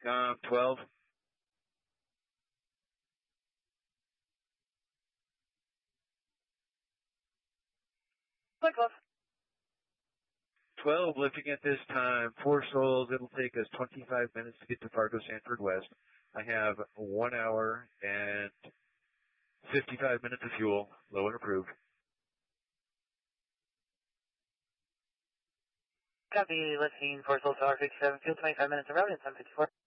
12. Flight 12. 12 lifting at this time. 4 souls. It'll take us 25 minutes to get to Fargo Sanford West. I have 1 hour and 55 minutes of fuel. Low and approved. Copy, lifting 4 souls to R57 fuel, 25 minutes of route, and 754.